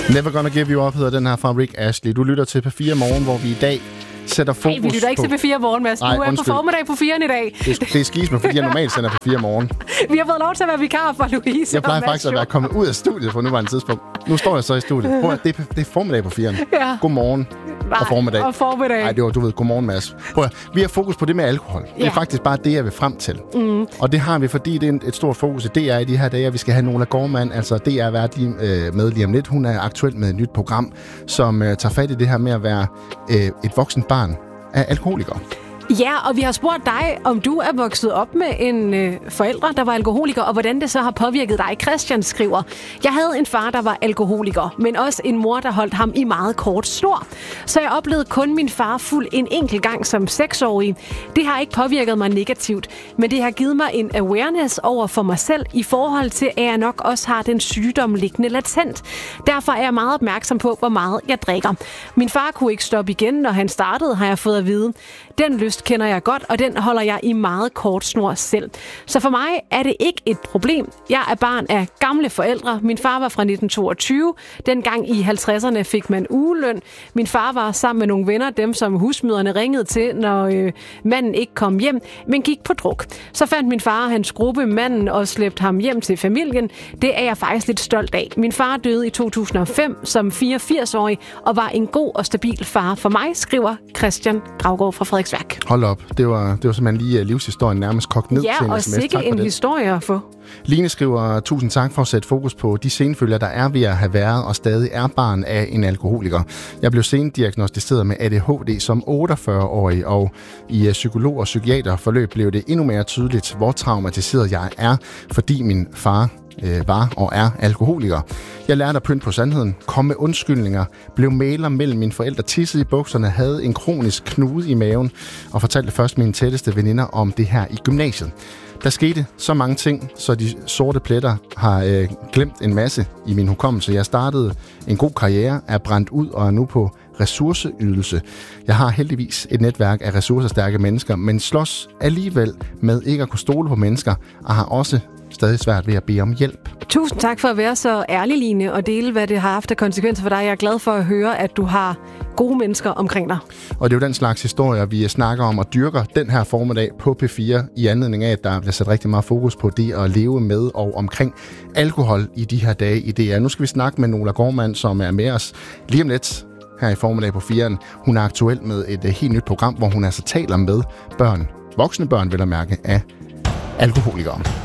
Never Gonna Give You Up hedder den her fra Rick Astley. Du lytter til P4 Morgen, hvor vi i dag sætter fokus på... Nej, vi lytter ikke til P4 Morgen, Mads. Du er på formiddag på 4'eren i dag. Det er skisme, fordi jeg normalt sender P4 Morgen. Vi har fået lov til at være vikar for Louise. Jeg plejer faktisk at være kommet ud af studiet på nuværende tidspunkt. Nu står jeg så i studiet. Prøv, det er formiddag på 4'eren. Ja. Godmorgen. Og formiddag. Og formiddag. Nej, det var, du ved, godmorgen, Mads. Prøv, vi har fokus på det med alkohol. Ja. Det er faktisk bare det, jeg vil frem til. Mm. Og det har vi, fordi det er et stort fokus i DR i de her dage. Vi skal have Nola Gormand, altså DR-vært med lige om lidt. Hun er aktuelt med et nyt program, som tager fat i det her med at være et voksent barn af alkoholikere. Ja, og vi har spurgt dig, om du er vokset op med en forældre, der var alkoholiker, og hvordan det så har påvirket dig. Christian skriver, jeg havde en far, der var alkoholiker, men også en mor, der holdt ham i meget kort snor. Så jeg oplevede kun min far fuld en enkelt gang som 6-årig. Det har ikke påvirket mig negativt, men det har givet mig en awareness over for mig selv i forhold til, at jeg nok også har den sygdom liggende latent. Derfor er jeg meget opmærksom på, hvor meget jeg drikker. Min far kunne ikke stoppe igen, når han startede, har jeg fået at vide. Den lyst kender jeg godt, og den holder jeg i meget kort snor selv. Så for mig er det ikke et problem. Jeg er barn af gamle forældre. Min far var fra 1922. Dengang i 50'erne fik man ugeløn. Min far var sammen med nogle venner, dem som husmødrene ringede til, når manden ikke kom hjem, men gik på druk. Så fandt min far og hans gruppe manden og slæbte ham hjem til familien. Det er jeg faktisk lidt stolt af. Min far døde i 2005 som 84-årig og var en god og stabil far for mig, skriver Christian Gravgaard fra Frederiksværk. Hold op. Det var simpelthen lige livshistorien nærmest kogt ned til en sms. Ja, og sikke en historie at få. Line skriver, tusind tak for at sætte fokus på de senfølger, der er ved at have været og stadig er barn af en alkoholiker. Jeg blev sent diagnosticeret med ADHD som 48-årig, og i psykolog- og psykiaterforløb blev det endnu mere tydeligt, hvor traumatiseret jeg er, fordi min far var og er alkoholiker. Jeg lærte at pynte på sandheden, kom med undskyldninger, blev mægler mellem mine forældre, tissede i bukserne, havde en kronisk knude i maven og fortalte først mine tætteste veninder om det her i gymnasiet. Der skete så mange ting, så de sorte pletter har glemt en masse i min hukommelse. Jeg startede en god karriere, er brændt ud og er nu på ressourceydelse. Jeg har heldigvis et netværk af ressourcestærke mennesker, men slås alligevel med ikke at kunne stole på mennesker, og har også stadig svært ved at bede om hjælp. Tusind tak for at være så ærlig, Line, og dele, hvad det har haft af konsekvenser for dig. Jeg er glad for at høre, at du har gode mennesker omkring dig. Og det er jo den slags historier, vi snakker om og dyrker den her formiddag på P4, i anledning af, at der bliver sat rigtig meget fokus på det at leve med og omkring alkohol i de her dage i DR. Nu skal vi snakke med Nola Gormand, som er med os lige om lidt her i formiddag på 4'eren. Hun er aktuel med et helt nyt program, hvor hun altså taler med børn, voksne børn vel at mærke, af alkoholikere.